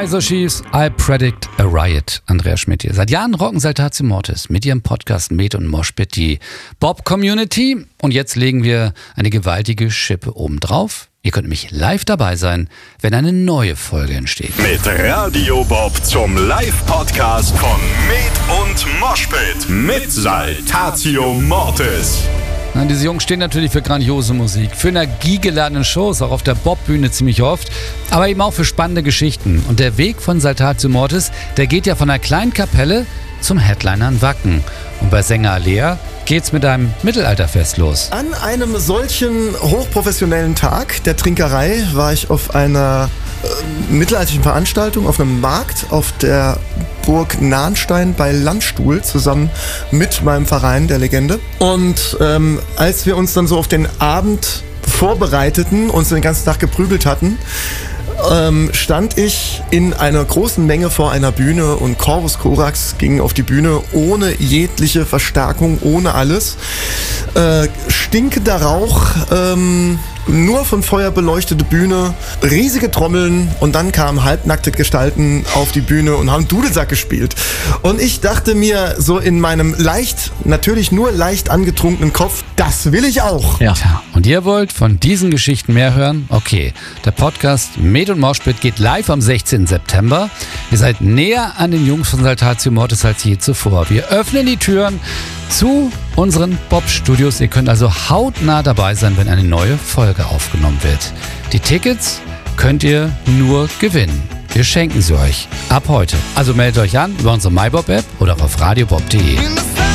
Kaiser Chiefs, I Predict a Riot. Andreas Schmidt hier. Seit Jahren rocken Saltatio Mortis mit ihrem Podcast Med und Moshpit die Bob-Community. Und jetzt legen wir eine gewaltige Schippe obendrauf. Ihr könnt nämlich live dabei sein, wenn eine neue Folge entsteht. Mit Radio Bob zum Live-Podcast von Med und Moshpit mit Saltatio Mortis. Na, diese Jungs stehen natürlich für grandiose Musik, für energiegeladene Shows, auch auf der Bob-Bühne ziemlich oft, aber eben auch für spannende Geschichten. Und der Weg von Saltatio Mortis, der geht ja von einer kleinen Kapelle zum Headliner in Wacken. Und bei Sänger Lea geht's mit einem Mittelalterfest los. An einem solchen hochprofessionellen Tag der Trinkerei war ich auf einer mittelalterlichen Veranstaltung, auf einem Markt auf der Burg Nahnstein bei Landstuhl zusammen mit meinem Verein, der Legende. Und als wir uns dann so auf den Abend vorbereiteten, uns den ganzen Tag geprügelt hatten, stand ich in einer großen Menge vor einer Bühne und Corvus Corax ging auf die Bühne ohne jegliche Verstärkung, ohne alles. Stinkender Rauch, nur von Feuer beleuchtete Bühne, riesige Trommeln und dann kamen halbnackte Gestalten auf die Bühne und haben Dudelsack gespielt. Und ich dachte mir so in meinem natürlich nur leicht angetrunkenen Kopf, das will ich auch. Ja. Und ihr wollt von diesen Geschichten mehr hören? Okay, der Podcast Med und Moshpit geht live am 16. September. Ihr seid näher an den Jungs von Saltatio Mortis als je zuvor. Wir öffnen die Türen zu unseren Bob-Studios. Ihr könnt also hautnah dabei sein, wenn eine neue Folge aufgenommen wird. Die Tickets könnt ihr nur gewinnen. Wir schenken sie euch ab heute. Also meldet euch an über unsere MyBob-App oder auf radiobob.de.